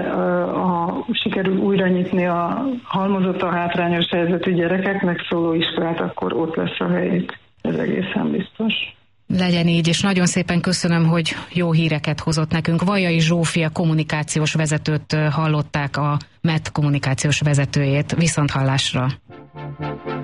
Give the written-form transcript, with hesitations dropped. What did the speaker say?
ha sikerül újra nyitni a halmozott a hátrányos helyzetű gyerekeknek szóló iskolát, akkor ott lesz a helyét. Ez egészen biztos. Legyen így, és nagyon szépen köszönöm, hogy jó híreket hozott nekünk. Vajai Zsófia kommunikációs vezetőt hallották, a MET kommunikációs vezetőjét. Viszonthallásra!